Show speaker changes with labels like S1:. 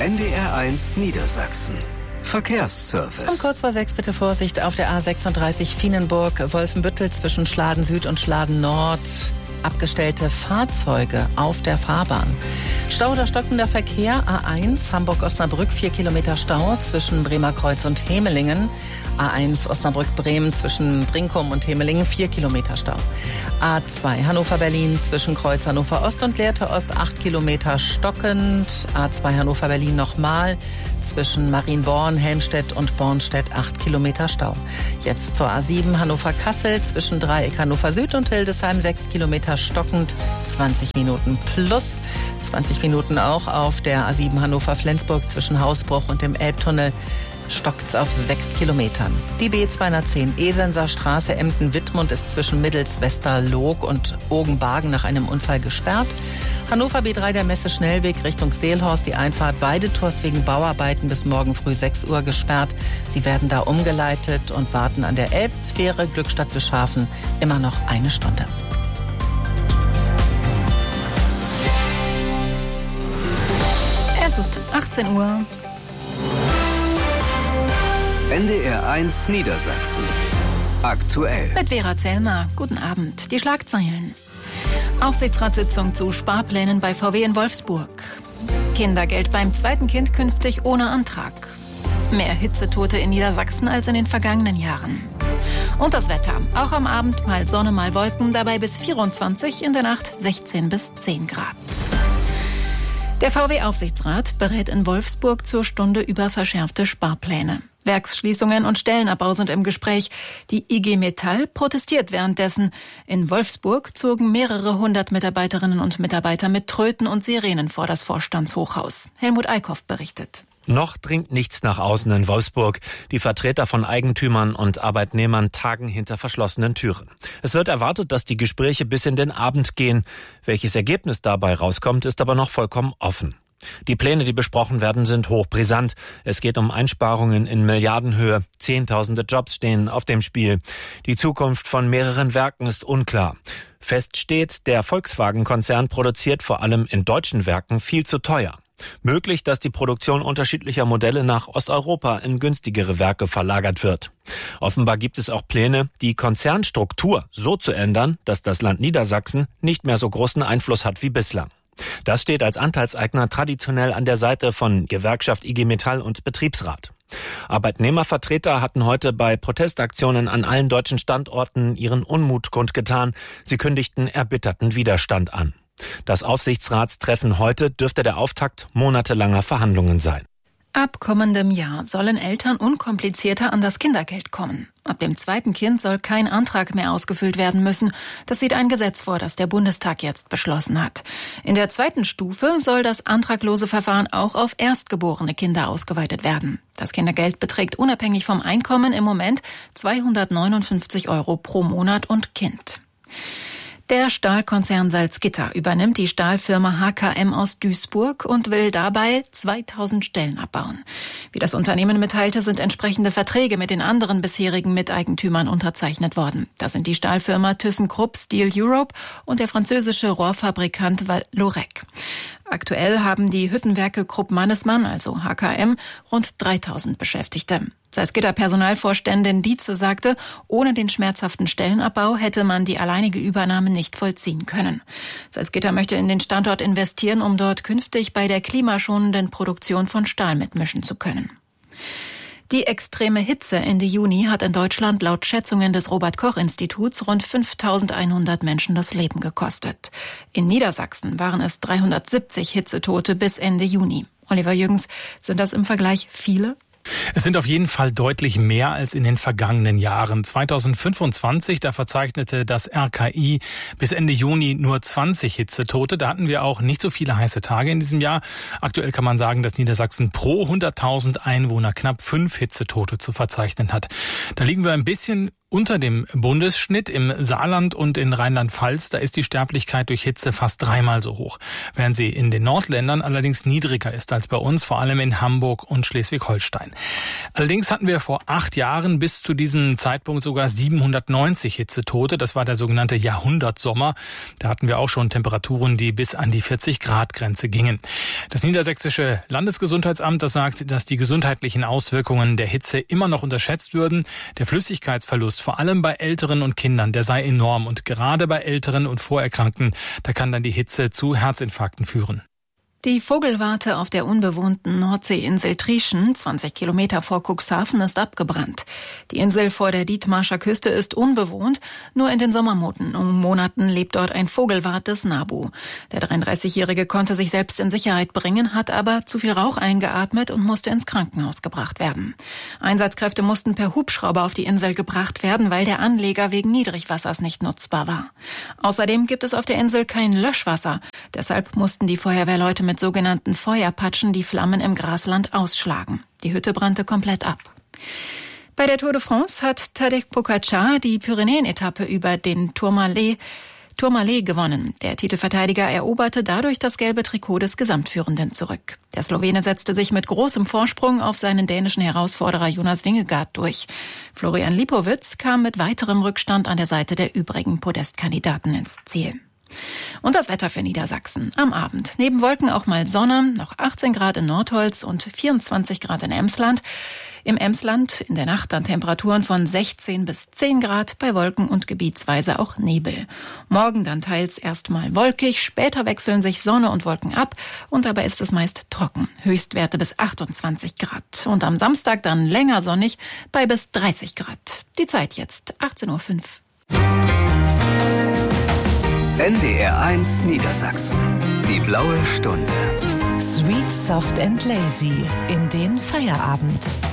S1: NDR1 Niedersachsen. Verkehrsservice.
S2: Um kurz vor 6 bitte Vorsicht auf der A36 Fienenburg-Wolfenbüttel zwischen Schladen Süd und Schladen Nord. Abgestellte Fahrzeuge auf der Fahrbahn. Stau oder stockender Verkehr A1 Hamburg-Osnabrück 4 Kilometer Stau zwischen Bremerkreuz und Hemelingen. A1 Osnabrück-Bremen zwischen Brinkum und Hemelingen 4 Kilometer Stau. A2 Hannover-Berlin zwischen Kreuz Hannover-Ost und Lehrte Ost 8 Kilometer stockend. A2 Hannover-Berlin nochmal zwischen Marienborn, Helmstedt und Bornstedt 8 Kilometer Stau. Jetzt zur A7 Hannover-Kassel zwischen Dreieck Hannover-Süd und Hildesheim 6 Kilometer stockend, 20 Minuten plus. 20 Minuten auch auf der A7 Hannover-Flensburg zwischen Hausbruch und dem Elbtunnel. Stockt's auf 6 Kilometern. Die B210 Esenser Straße Emden-Wittmund ist zwischen Middels-Westerloog und Ogenbargen nach einem Unfall gesperrt. Hannover B3 der Messe Schnellweg Richtung Seelhorst, die Einfahrt Weidetorst wegen Bauarbeiten bis morgen früh 6 Uhr gesperrt. Sie werden da umgeleitet und warten an der Elbfähre Glückstadt-Bischhafen immer noch eine Stunde.
S3: Es ist 18 Uhr.
S1: NDR1 Niedersachsen. Aktuell.
S3: Mit Vera Zellmer. Guten Abend. Die Schlagzeilen. Aufsichtsratssitzung zu Sparplänen bei VW in Wolfsburg. Kindergeld beim zweiten Kind künftig ohne Antrag. Mehr Hitzetote in Niedersachsen als in den vergangenen Jahren. Und das Wetter. Auch am Abend mal Sonne, mal Wolken, dabei bis 24, in der Nacht 16 bis 10 Grad. Der VW-Aufsichtsrat berät in Wolfsburg zur Stunde über verschärfte Sparpläne. Werksschließungen und Stellenabbau sind im Gespräch. Die IG Metall protestiert währenddessen. In Wolfsburg zogen mehrere hundert Mitarbeiterinnen und Mitarbeiter mit Tröten und Sirenen vor das Vorstandshochhaus. Helmut Eickhoff berichtet.
S4: Noch dringt nichts nach außen in Wolfsburg. Die Vertreter von Eigentümern und Arbeitnehmern tagen hinter verschlossenen Türen. Es wird erwartet, dass die Gespräche bis in den Abend gehen. Welches Ergebnis dabei rauskommt, ist aber noch vollkommen offen. Die Pläne, die besprochen werden, sind hochbrisant. Es geht um Einsparungen in Milliardenhöhe. Zehntausende Jobs stehen auf dem Spiel. Die Zukunft von mehreren Werken ist unklar. Fest steht, der Volkswagen-Konzern produziert vor allem in deutschen Werken viel zu teuer. Möglich, dass die Produktion unterschiedlicher Modelle nach Osteuropa in günstigere Werke verlagert wird. Offenbar gibt es auch Pläne, die Konzernstruktur so zu ändern, dass das Land Niedersachsen nicht mehr so großen Einfluss hat wie bislang. Das steht als Anteilseigner traditionell an der Seite von Gewerkschaft IG Metall und Betriebsrat. Arbeitnehmervertreter hatten heute bei Protestaktionen an allen deutschen Standorten ihren Unmut kundgetan. Sie kündigten erbitterten Widerstand an. Das Aufsichtsratstreffen heute dürfte der Auftakt monatelanger Verhandlungen sein.
S3: Ab kommendem Jahr sollen Eltern unkomplizierter an das Kindergeld kommen. Ab dem zweiten Kind soll kein Antrag mehr ausgefüllt werden müssen. Das sieht ein Gesetz vor, das der Bundestag jetzt beschlossen hat. In der zweiten Stufe soll das antraglose Verfahren auch auf erstgeborene Kinder ausgeweitet werden. Das Kindergeld beträgt unabhängig vom Einkommen im Moment 259 € pro Monat und Kind. Der Stahlkonzern Salzgitter übernimmt die Stahlfirma HKM aus Duisburg und will dabei 2000 Stellen abbauen. Wie das Unternehmen mitteilte, sind entsprechende Verträge mit den anderen bisherigen Miteigentümern unterzeichnet worden. Das sind die Stahlfirma ThyssenKrupp Steel Europe und der französische Rohrfabrikant Vallourec. Aktuell haben die Hüttenwerke Krupp Mannesmann, also HKM, rund 3000 Beschäftigte. Salzgitter-Personalvorständin Dietze sagte, ohne den schmerzhaften Stellenabbau hätte man die alleinige Übernahme nicht vollziehen können. Salzgitter möchte in den Standort investieren, um dort künftig bei der klimaschonenden Produktion von Stahl mitmischen zu können. Die extreme Hitze Ende Juni hat in Deutschland laut Schätzungen des Robert-Koch-Instituts rund 5.100 Menschen das Leben gekostet. In Niedersachsen waren es 370 Hitzetote bis Ende Juni. Oliver Jürgens, sind das im Vergleich viele?
S5: Es sind auf jeden Fall deutlich mehr als in den vergangenen Jahren. 2025, da verzeichnete das RKI bis Ende Juni nur 20 Hitzetote. Da hatten wir auch nicht so viele heiße Tage in diesem Jahr. Aktuell kann man sagen, dass Niedersachsen pro 100.000 Einwohner knapp 5 Hitzetote zu verzeichnen hat. Da liegen wir ein bisschen unter dem Bundesschnitt. Im Saarland und in Rheinland-Pfalz, da ist die Sterblichkeit durch Hitze fast 3-mal so hoch, während sie in den Nordländern allerdings niedriger ist als bei uns, vor allem in Hamburg und Schleswig-Holstein. Allerdings hatten wir vor 8 Jahren bis zu diesem Zeitpunkt sogar 790 Hitzetote. Das war der sogenannte Jahrhundertsommer. Da hatten wir auch schon Temperaturen, die bis an die 40-Grad-Grenze gingen. Das Niedersächsische Landesgesundheitsamt, das sagt, dass die gesundheitlichen Auswirkungen der Hitze immer noch unterschätzt würden. Der Flüssigkeitsverlust, vor allem bei Älteren und Kindern, der sei enorm. Und gerade bei Älteren und Vorerkrankten, da kann dann die Hitze zu Herzinfarkten führen.
S3: Die Vogelwarte auf der unbewohnten Nordseeinsel Trieschen, 20 Kilometer vor Cuxhaven, ist abgebrannt. Die Insel vor der Dithmarscher Küste ist unbewohnt. Nur in den Sommermonaten lebt dort ein Vogelwart des NABU. Der 33-Jährige konnte sich selbst in Sicherheit bringen, hat aber zu viel Rauch eingeatmet und musste ins Krankenhaus gebracht werden. Einsatzkräfte mussten per Hubschrauber auf die Insel gebracht werden, weil der Anleger wegen Niedrigwassers nicht nutzbar war. Außerdem gibt es auf der Insel kein Löschwasser. Deshalb mussten die Feuerwehrleute mit sogenannten Feuerpatschen die Flammen im Grasland ausschlagen. Die Hütte brannte komplett ab. Bei der Tour de France hat Tadej Pogačar die Pyrenäen-Etappe über den Tourmalet gewonnen. Der Titelverteidiger eroberte dadurch das gelbe Trikot des Gesamtführenden zurück. Der Slowene setzte sich mit großem Vorsprung auf seinen dänischen Herausforderer Jonas Vingegaard durch. Florian Lipowitz kam mit weiterem Rückstand an der Seite der übrigen Podestkandidaten ins Ziel. Und das Wetter für Niedersachsen. Am Abend neben Wolken auch mal Sonne, noch 18 Grad in Nordholz und 24 Grad in Emsland. Im Emsland in der Nacht dann Temperaturen von 16 bis 10 Grad, bei Wolken und gebietsweise auch Nebel. Morgen dann teils erstmal wolkig, später wechseln sich Sonne und Wolken ab und dabei ist es meist trocken. Höchstwerte bis 28 Grad. Und am Samstag dann länger sonnig bei bis 30 Grad. Die Zeit jetzt 18:05 Uhr.
S1: NDR1 Niedersachsen. Die blaue Stunde.
S6: Sweet, soft and lazy in den Feierabend.